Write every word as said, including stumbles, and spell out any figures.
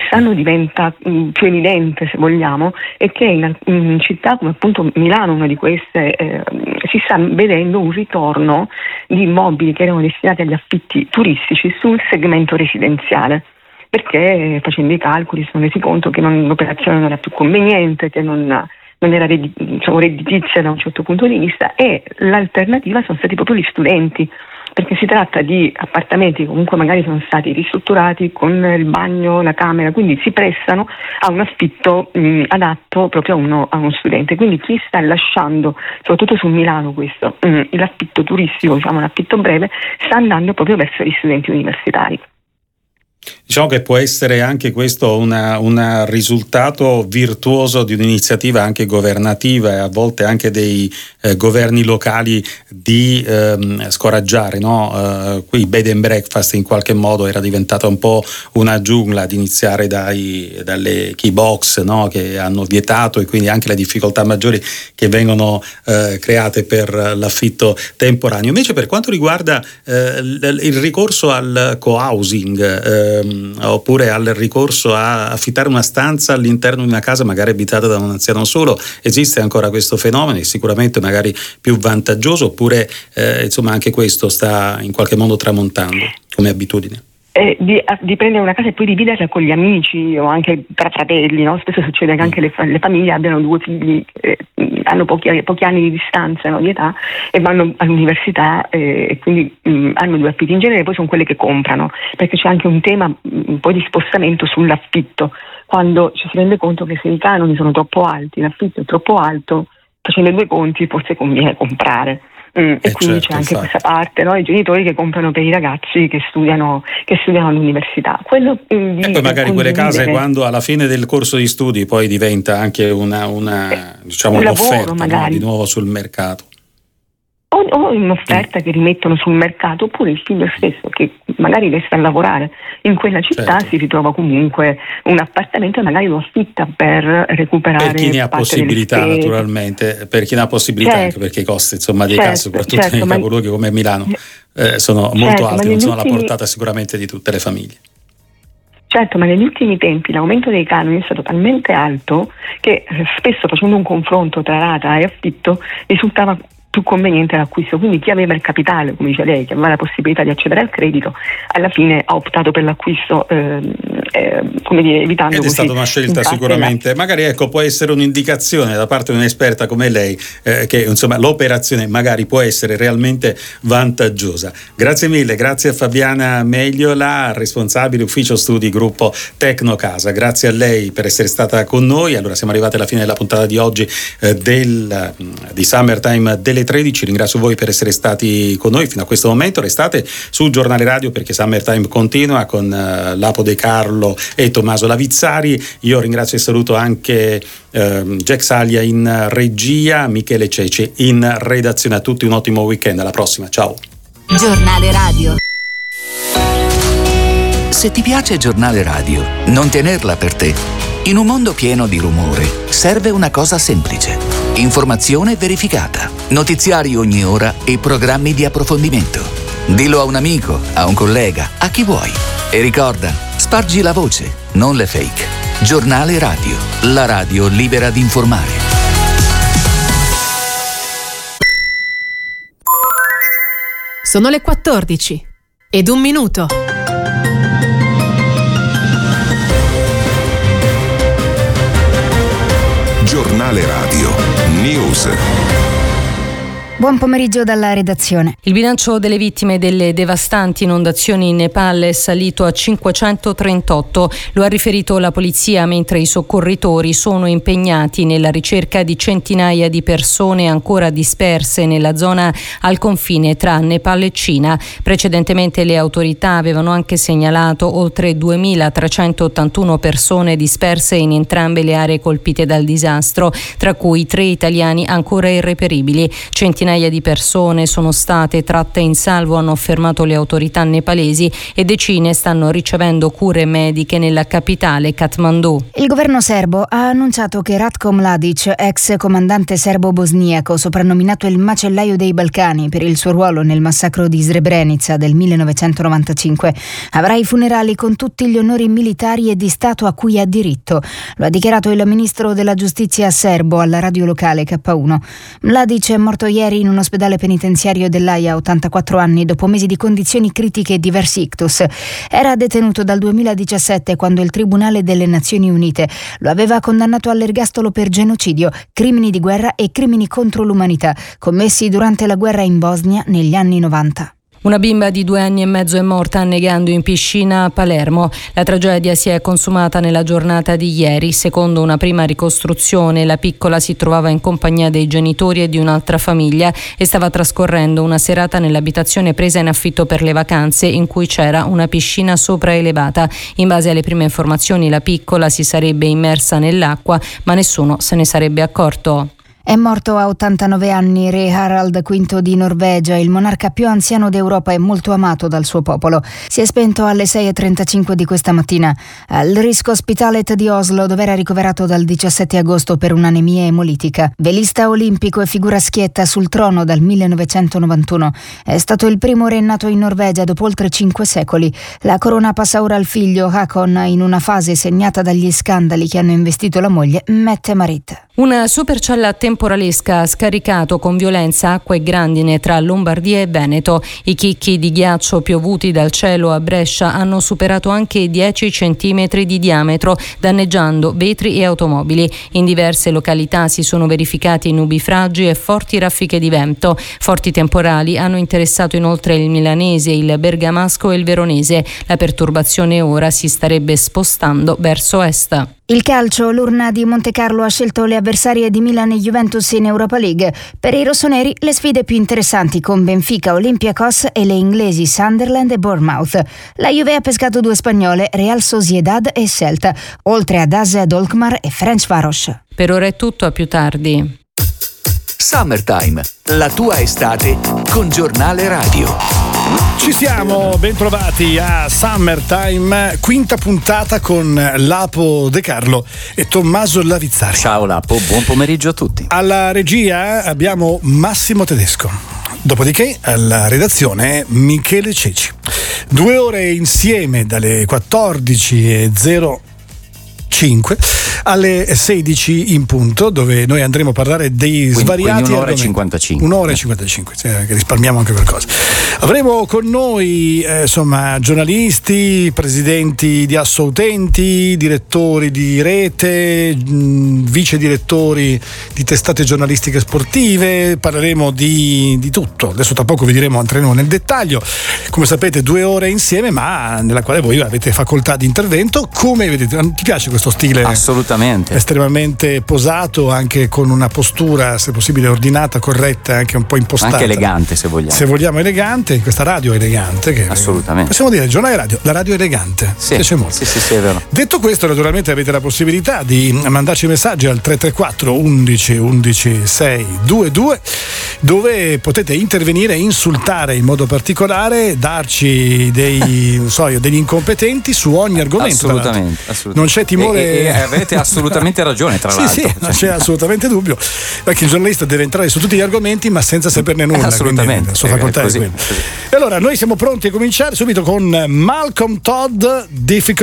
quest'anno diventa mh, più evidente, se vogliamo, è che in, in città come appunto Milano, una di queste, eh, si sta vedendo un ritorno di immobili che erano destinati agli affitti turistici sul segmento residenziale, perché facendo i calcoli si sono resi conto che non, l'operazione non era più conveniente, che non, non era reddi, diciamo, redditizia da un certo punto di vista, e l'alternativa sono stati proprio gli studenti, perché si tratta di appartamenti che comunque magari sono stati ristrutturati con il bagno, la camera, quindi si prestano a un affitto mh, adatto proprio a uno, a uno studente. Quindi chi sta lasciando, soprattutto su Milano questo, mh, l'affitto turistico, diciamo l'affitto breve, sta andando proprio verso gli studenti universitari. Diciamo che può essere anche questo una, un risultato virtuoso di un'iniziativa anche governativa e a volte anche dei eh, governi locali di ehm, scoraggiare, no? Uh, qui bed and breakfast in qualche modo era diventata un po' una giungla, ad iniziare dai, dalle key box, no? Che hanno vietato, e quindi anche le difficoltà maggiori che vengono eh, create per l'affitto temporaneo. Invece per quanto riguarda eh, il ricorso al co-housing, eh, oppure al ricorso a affittare una stanza all'interno di una casa magari abitata da un anziano solo, esiste ancora questo fenomeno? Sicuramente magari più vantaggioso, oppure eh, insomma anche questo sta in qualche modo tramontando come abitudine? Eh, di, di prendere una casa e poi dividerla con gli amici o anche tra fratelli, no? Spesso succede che anche le, le famiglie abbiano due figli, eh, hanno pochi, pochi anni di distanza, no, di età, e vanno all'università eh, e quindi mh, hanno due affitti. In genere poi sono quelle che comprano, perché c'è anche un tema un po' di spostamento sull'affitto, quando ci si rende conto che se i canoni sono troppo alti, l'affitto è troppo alto, facendo due conti forse conviene comprare. Mm, e eh quindi certo, c'è anche infatti. questa parte, no? I genitori che comprano per i ragazzi che studiano che studiano all'università. Quello, mm, e poi magari quelle case, condividere... quando alla fine del corso di studi poi diventa anche una, una diciamo un un'offerta, lavoro, no? Di nuovo sul mercato. O, o un'offerta mm. che rimettono sul mercato, oppure il figlio stesso che magari resta a lavorare in quella città, certo. si ritrova comunque un appartamento e magari lo affitta per recuperare per chi ne ha possibilità, naturalmente, per chi ne ha possibilità, certo. anche perché i costi insomma dei certo, casi, soprattutto certo, nei ma... capoluoghi come Milano, eh, sono certo, molto alti, non sono ultimi... alla portata sicuramente di tutte le famiglie. Certo, ma negli ultimi tempi l'aumento dei canoni è stato talmente alto che spesso, facendo un confronto tra rata e affitto, risultava più conveniente l'acquisto. Quindi chi aveva il capitale, come dice lei, che aveva la possibilità di accedere al credito, alla fine ha optato per l'acquisto, eh, eh, come dire, evitando ed è così stata una scelta sicuramente, la... magari ecco può essere un'indicazione da parte di un'esperta come lei, eh, che insomma l'operazione magari può essere realmente vantaggiosa. Grazie mille, grazie a Fabiana Megliola, responsabile ufficio studi gruppo Tecnocasa. Grazie a lei per essere stata con noi. Allora siamo arrivati alla fine della puntata di oggi eh, del, di Summertime delle tredici. Ringrazio voi per essere stati con noi fino a questo momento. Restate sul Giornale Radio perché Summertime continua con uh, Lapo De Carlo e Tommaso Lavizzari. Io ringrazio e saluto anche uh, Jack Saglia in regia, Michele Ceci in redazione. A tutti un ottimo weekend, alla prossima, ciao. Giornale Radio. Se ti piace Giornale Radio, non tenerla per te. In un mondo pieno di rumore, serve una cosa semplice: informazione verificata, notiziari ogni ora e programmi di approfondimento. Dillo a un amico, a un collega, a chi vuoi. E ricorda, spargi la voce, non le fake. Giornale Radio, la radio libera di informare. Sono le quattordici ed un minuto. Giornale Radio News. Buon pomeriggio dalla redazione. Il bilancio delle vittime delle devastanti inondazioni in Nepal è salito a cinquecentotrentotto. Lo ha riferito la polizia, mentre i soccorritori sono impegnati nella ricerca di centinaia di persone ancora disperse nella zona al confine tra Nepal e Cina. Precedentemente le autorità avevano anche segnalato oltre duemilatrecentottantuno persone disperse in entrambe le aree colpite dal disastro, tra cui tre italiani ancora irreperibili. Centinaia centinaia di persone sono state tratte in salvo, hanno affermato le autorità nepalesi, e decine stanno ricevendo cure mediche nella capitale Kathmandu. Il governo serbo ha annunciato che Ratko Mladic, ex comandante serbo-bosniaco soprannominato il macellaio dei Balcani per il suo ruolo nel massacro di Srebrenica del millenovecentonovantacinque, avrà i funerali con tutti gli onori militari e di Stato a cui ha diritto. Lo ha dichiarato il ministro della giustizia serbo alla radio locale K uno. Mladic è morto ieri in un ospedale penitenziario dell'Aia a ottantaquattro anni dopo mesi di condizioni critiche e diversi ictus. Era detenuto dal duemiladiciassette, quando il Tribunale delle Nazioni Unite lo aveva condannato all'ergastolo per genocidio, crimini di guerra e crimini contro l'umanità commessi durante la guerra in Bosnia negli anni novanta. Una bimba di due anni e mezzo è morta annegando in piscina a Palermo. La tragedia si è consumata nella giornata di ieri. Secondo una prima ricostruzione, la piccola si trovava in compagnia dei genitori e di un'altra famiglia e stava trascorrendo una serata nell'abitazione presa in affitto per le vacanze, in cui c'era una piscina sopraelevata. In base alle prime informazioni, la piccola si sarebbe immersa nell'acqua, ma nessuno se ne sarebbe accorto. È morto a ottantanove anni re Harald quinto di Norvegia, il monarca più anziano d'Europa e molto amato dal suo popolo. Si è spento alle sei e trentacinque di questa mattina al Rikshospitalet di Oslo, dove era ricoverato dal diciassette agosto per un'anemia emolitica. Velista olimpico e figura schietta sul trono dal millenovecentonovantuno. È stato il primo re nato in Norvegia dopo oltre cinque secoli. La corona passa ora al figlio Hakon, in una fase segnata dagli scandali che hanno investito la moglie Mette-Marit. Una supercella temporalesca ha scaricato con violenza acqua e grandine tra Lombardia e Veneto. I chicchi di ghiaccio piovuti dal cielo a Brescia hanno superato anche i dieci centimetri di diametro, danneggiando vetri e automobili. In diverse località si sono verificati nubifragi e forti raffiche di vento. Forti temporali hanno interessato inoltre il milanese, il bergamasco e il veronese. La perturbazione ora si starebbe spostando verso est. Il calcio, l'urna di Montecarlo ha scelto le avversarie di Milan e Juventus in Europa League. Per i rossoneri le sfide più interessanti con Benfica, Olympiacos e le inglesi Sunderland e Bournemouth. La Juve ha pescato due spagnole, Real Sociedad e Celta, oltre ad A S Alkmaar e Ferencváros. Per ora è tutto, a più tardi. Summertime, la tua estate con Giornale Radio. Ci siamo, bentrovati a Summertime, quinta puntata con Lapo De Carlo e Tommaso Lavizzari. Ciao Lapo, buon pomeriggio a tutti. Alla regia abbiamo Massimo Tedesco, dopodiché alla redazione Michele Ceci. Due ore insieme dalle quattordici e zero cinque alle sedici in punto, dove noi andremo a parlare dei quindi, svariati quindi un'ora argomenti. e cinquantacinque Un'ora e cinquantacinque, cioè, che risparmiamo anche qualcosa. Avremo con noi eh, insomma giornalisti, presidenti di Assoutenti, direttori di rete, mh, vice direttori di testate giornalistiche sportive. Parleremo di, di tutto. Adesso tra poco vi diremo, entreremo nel dettaglio. Come sapete, due ore insieme, ma nella quale voi avete facoltà di intervento. Come vedete, ti piace questo stile? Assolutamente. Estremamente posato, anche con una postura, se possibile, ordinata, corretta, anche un po' impostata. Anche elegante, se vogliamo. Se vogliamo elegante, in questa radio elegante. Che assolutamente. Possiamo dire, giornale radio, la radio elegante. Sì, piace molto. Sì, sì, sì, è vero. Detto questo, naturalmente avete la possibilità di mandarci messaggi al tre tre quattro undici undici sei due due, dove potete intervenire, insultare in modo particolare, darci dei, non so io, degli incompetenti su ogni argomento. Assolutamente, assolutamente. Non c'è timore. E, e, e avete assolutamente ragione, tra sì, l'altro. Sì, non c'è assolutamente dubbio, perché il giornalista deve entrare su tutti gli argomenti ma senza saperne nulla. Assolutamente. La sua facoltà è, è quella. E allora noi siamo pronti a cominciare subito con Malcolm Todd, Difficult